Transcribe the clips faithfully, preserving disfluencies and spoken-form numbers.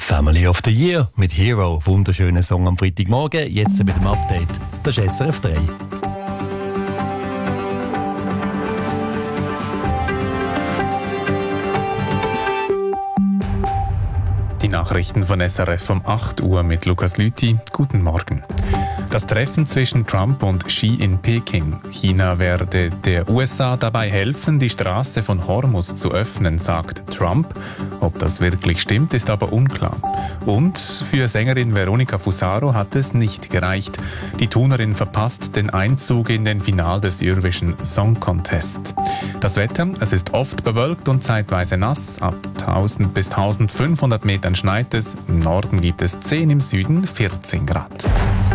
Family of the Year mit Hero. Wunderschöner Song am Freitagmorgen. Jetzt mit dem Update. Das ist S R F drei. Die Nachrichten von S R F um acht Uhr mit Lukas Lüthi. Guten Morgen. Das Treffen zwischen Trump und Xi in Peking. China werde der U S A dabei helfen, die Straße von Hormuz zu öffnen, sagt Trump. Ob das wirklich stimmt, ist aber unklar. Und für Sängerin Veronica Fusaro hat es nicht gereicht. Die Turnerin verpasst den Einzug in den Final des Eurovision Song Contest. Das Wetter, es ist oft bewölkt und zeitweise nass. Ab tausend bis eintausendfünfhundert Metern schneit es. Im Norden gibt es zehn, im Süden vierzehn Grad.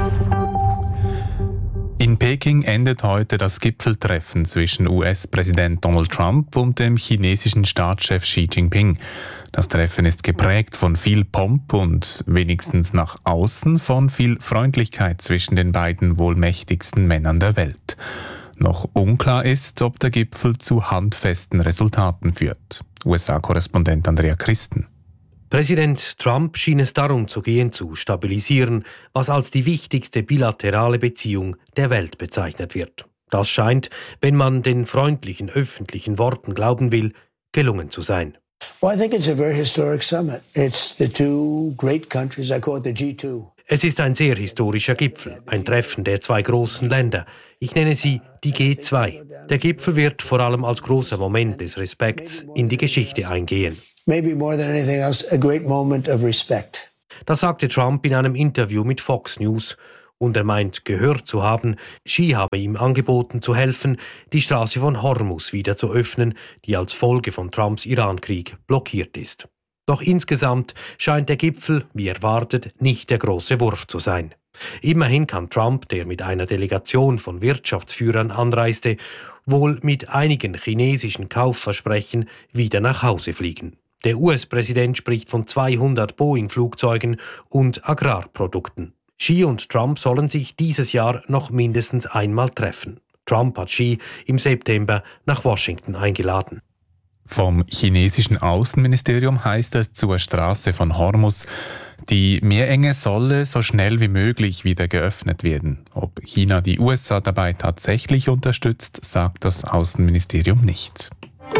In Peking endet heute das Gipfeltreffen zwischen U S-Präsident Donald Trump und dem chinesischen Staatschef Xi Jinping. Das Treffen ist geprägt von viel Pomp und wenigstens nach außen von viel Freundlichkeit zwischen den beiden wohl mächtigsten Männern der Welt. Noch unklar ist, ob der Gipfel zu handfesten Resultaten führt. U S A-Korrespondent Andrea Christen. Präsident Trump schien es darum zu gehen, zu stabilisieren, was als die wichtigste bilaterale Beziehung der Welt bezeichnet wird. Das scheint, wenn man den freundlichen öffentlichen Worten glauben will, gelungen zu sein. Well, I think it's a very historic summit. It's the two great countries, I call it the G two. Es ist ein sehr historischer Gipfel, ein Treffen der zwei großen Länder. Ich nenne sie die G zwei. Der Gipfel wird vor allem als großer Moment des Respekts in die Geschichte eingehen. Maybe more than anything else, a great moment of respect. Das sagte Trump in einem Interview mit Fox News. Und er meint, gehört zu haben, Xi habe ihm angeboten zu helfen, die Straße von Hormuz wieder zu öffnen, die als Folge von Trumps Irankrieg blockiert ist. Doch insgesamt scheint der Gipfel, wie erwartet, nicht der große Wurf zu sein. Immerhin kann Trump, der mit einer Delegation von Wirtschaftsführern anreiste, wohl mit einigen chinesischen Kaufversprechen wieder nach Hause fliegen. Der U S-Präsident spricht von zweihundert Boeing-Flugzeugen und Agrarprodukten. Xi und Trump sollen sich dieses Jahr noch mindestens einmal treffen. Trump hat Xi im September nach Washington eingeladen. Vom chinesischen Außenministerium heißt es zur Straße von Hormuz, die Meerenge solle so schnell wie möglich wieder geöffnet werden. Ob China die U S A dabei tatsächlich unterstützt, sagt das Außenministerium nicht.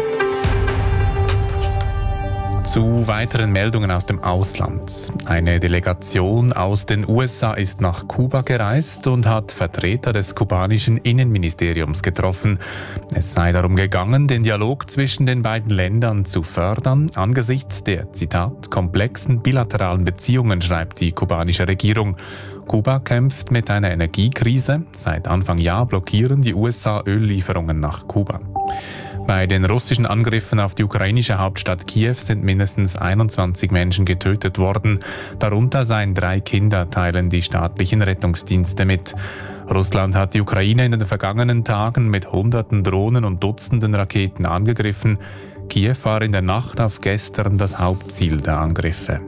Zu weiteren Meldungen aus dem Ausland. Eine Delegation aus den U S A ist nach Kuba gereist und hat Vertreter des kubanischen Innenministeriums getroffen. Es sei darum gegangen, den Dialog zwischen den beiden Ländern zu fördern, angesichts der, Zitat, komplexen bilateralen Beziehungen, schreibt die kubanische Regierung. Kuba kämpft mit einer Energiekrise. Seit Anfang Jahr blockieren die U S A Öllieferungen nach Kuba. Bei den russischen Angriffen auf die ukrainische Hauptstadt Kiew sind mindestens einundzwanzig Menschen getötet worden. Darunter seien drei Kinder, teilen die staatlichen Rettungsdienste mit. Russland hat die Ukraine in den vergangenen Tagen mit hunderten Drohnen und Dutzenden Raketen angegriffen. Kiew war in der Nacht auf gestern das Hauptziel der Angriffe.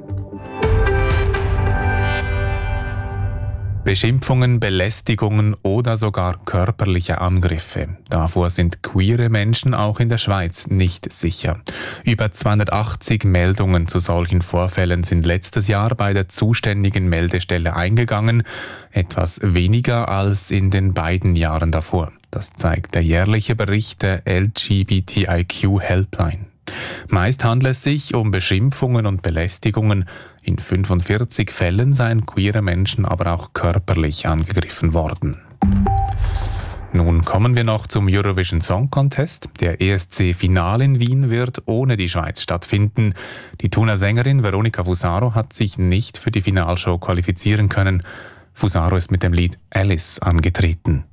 Beschimpfungen, Belästigungen oder sogar körperliche Angriffe. Davor sind queere Menschen auch in der Schweiz nicht sicher. Über zweihundertachtzig Meldungen zu solchen Vorfällen sind letztes Jahr bei der zuständigen Meldestelle eingegangen, etwas weniger als in den beiden Jahren davor. Das zeigt der jährliche Bericht der L G B T I Q Helpline. Meist handelt es sich um Beschimpfungen und Belästigungen. In fünfundvierzig Fällen seien queere Menschen aber auch körperlich angegriffen worden. Nun kommen wir noch zum Eurovision Song Contest. Der E S C-Final in Wien wird ohne die Schweiz stattfinden. Die Thuner Sängerin Veronica Fusaro hat sich nicht für die Finalshow qualifizieren können. Fusaro ist mit dem Lied Alice angetreten.